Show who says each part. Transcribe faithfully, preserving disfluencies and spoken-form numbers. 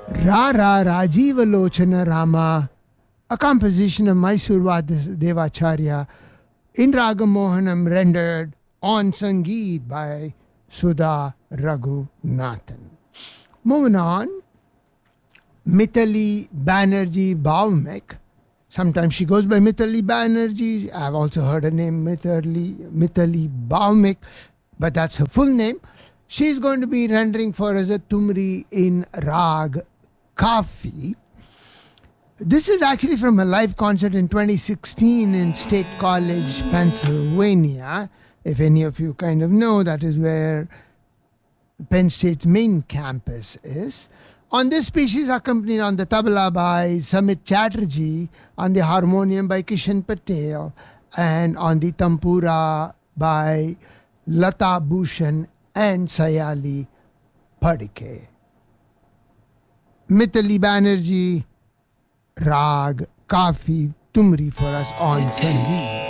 Speaker 1: Ra Ra Rajiva Lochana Rama, a composition of Mysore Devacharya in Ragamohanam, rendered on Sangeet by Sudha Raghunathan. Moving on, Mithali Banerjee Bhaumik. Sometimes she goes by Mithali Banerjee. I've also heard her name Mithali, Mithali Bhaumik, but that's her full name. She's going to be rendering for us a Tumri in Rag Kafi. This is actually from a live concert in twenty sixteen in State College, Pennsylvania. If any of you kind of know, that is where Penn State's main campus is. On this piece, she's accompanied on the tabla by Samit Chatterjee, on the harmonium by Kishan Patel, and on the tampura by Lata Bhushan and Sayali Padike. Mithali Banerjee, Rag Kafi Tumri for us on Sangeet.